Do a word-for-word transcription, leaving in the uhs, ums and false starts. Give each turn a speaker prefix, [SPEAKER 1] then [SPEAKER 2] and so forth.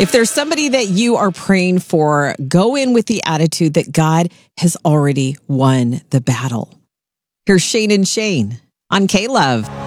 [SPEAKER 1] If there's somebody that you are praying for, go in with the attitude that God has already won the battle. Here's Shane and Shane on K-Love.